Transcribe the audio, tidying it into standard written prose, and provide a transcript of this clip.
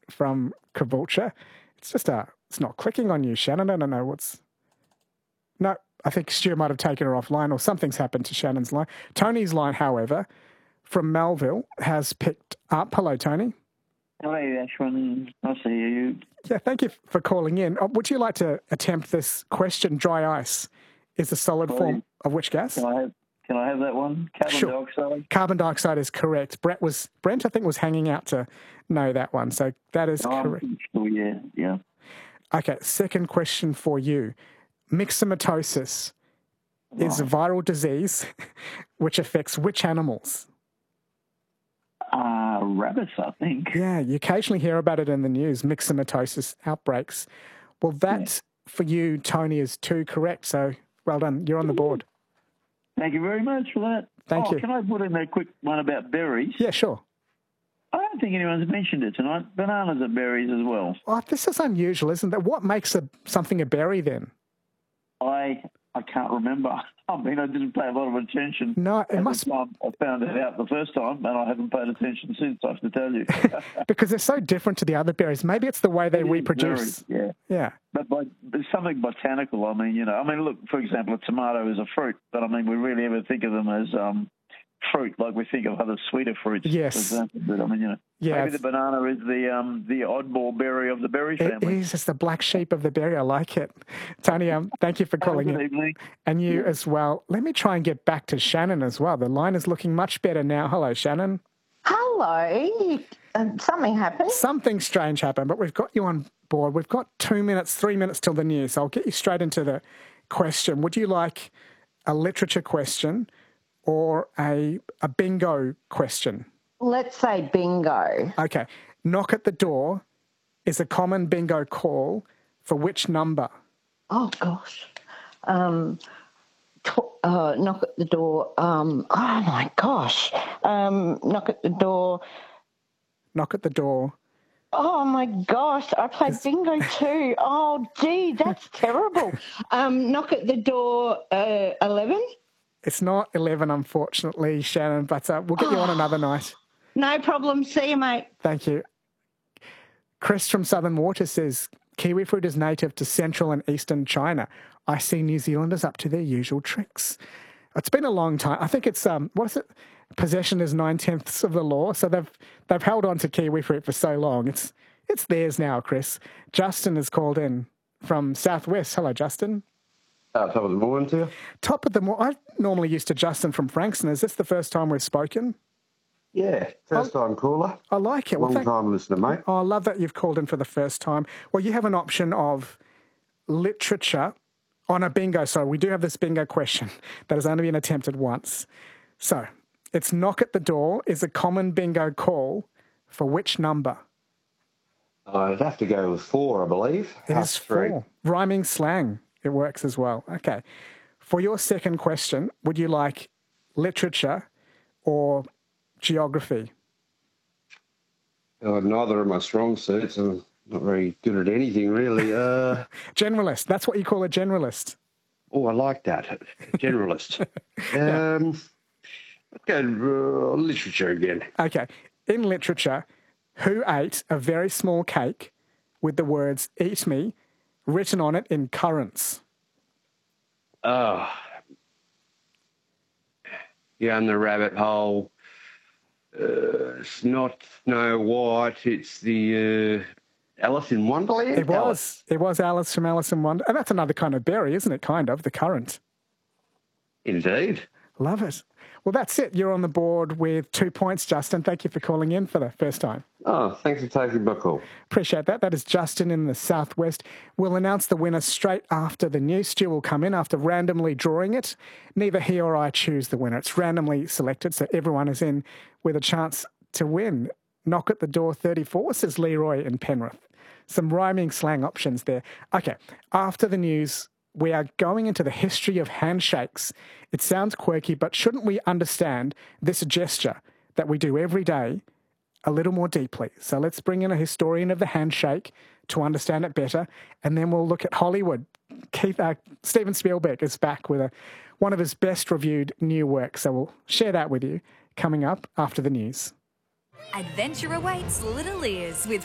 from Caboolture. It's just it's not clicking on you, Shannon. I don't know No, I think Stu might have taken her offline or something's happened to Shannon's line. Tony's line, however, from Melville has picked up. Hello, Tony. Hi, Ashwin. Nice to hear you. Yeah, thank you for calling in. Would you like to attempt this question? Dry ice is a solid form of which gas? Can I have that one? Carbon dioxide? Carbon dioxide is correct. Brent, I think, was hanging out to know that one. So that is correct. Oh, yeah. Okay, second question for you. Myxomatosis is a viral disease which affects which animals? Rabbits, I think. Yeah, you occasionally hear about it in the news, myxomatosis outbreaks. Well, that for you, Tony, is 2 correct. So well done. You're on the board. Thank you very much for that. Thank you. Can I put in a quick one about berries? Yeah, sure. I don't think anyone's mentioned it tonight. Bananas are berries as well. Oh, this is unusual, isn't it? What makes something a berry then? I can't remember. I mean, I didn't pay a lot of attention. No, it must. I found it out the first time, and I haven't paid attention since, I have to tell you. Because they're so different to the other berries. Maybe it's the way they reproduce. Yeah. But there's something botanical. I mean, look, for example, a tomato is a fruit, but I mean, we really ever think of them as fruit, like we think of other sweeter fruits. Yes. For example. But I mean, maybe the banana is the oddball berry of the berry family. It is. It's the black sheep of the berry. I like it. Tony, thank you for calling in. Good evening. And you as well. Let me try and get back to Shannon as well. The line is looking much better now. Hello, Shannon. Hello. Something happened. Something strange happened, but we've got you on board. We've got 2 minutes, 3 minutes till the news. So I'll get you straight into the question. Would you like a literature question or a bingo question? Let's say bingo. Okay. Knock at the door is a common bingo call for which number? Oh, gosh. Knock at the door. Oh, my gosh. Knock at the door. Knock at the door. Oh, my gosh. I played bingo too. Oh, gee, that's terrible. Knock at the door, 11? It's not 11, unfortunately, Shannon, but we'll get you on another night. No problem. See you, mate. Thank you. Chris from Southern Water says, kiwi fruit is native to central and eastern China. I see New Zealanders up to their usual tricks. It's been a long time. I think it's, what is it? Possession is 9/10 of the law. So they've held on to kiwi fruit for so long. It's theirs now, Chris. Justin has called in from Southwest. Hello, Justin. Top of the morning to you. Top of the morning. I normally used to Justin from Frankston. Is this the first time we've spoken? Yeah, first time caller. I like it. Long time listener, mate. Oh, I love that you've called in for the first time. Well, you have an option of literature on a bingo. So we do have this bingo question that has only been attempted once. So it's knock at the door is a common bingo call for which number? I'd have to go with 4, I believe. It is 4. Rhyming slang. It works as well. Okay. For your second question, would you like literature or geography? Neither of my strong suits. I'm not very good at anything, really. Generalist. That's what you call a generalist. Oh, I like that. Generalist. Let's go literature again. Okay. In literature, who ate a very small cake with the words "Eat me" written on it in currants? Oh. Down the rabbit hole. It's not Snow White. It's the Alice in Wonderland. It was Alice from Alice in Wonderland. And that's another kind of berry, isn't it? Kind of, the currant. Indeed. Love it. Well, that's it. You're on the board with 2 points, Justin. Thank you for calling in for the first time. Oh, thanks for taking my call. Appreciate that. That is Justin in the Southwest. We'll announce the winner straight after the news. Stu will come in after randomly drawing it. Neither he or I choose the winner. It's randomly selected, so everyone is in with a chance to win. Knock at the door 34, says Leroy in Penrith. Some rhyming slang options there. Okay, after the news, we are going into the history of handshakes. It sounds quirky, but shouldn't we understand this gesture that we do every day a little more deeply? So let's bring in a historian of the handshake to understand it better, and then we'll look at Hollywood. Steven Spielberg is back with one of his best reviewed new works, so we'll share that with you coming up after the news. Adventure awaits little ears with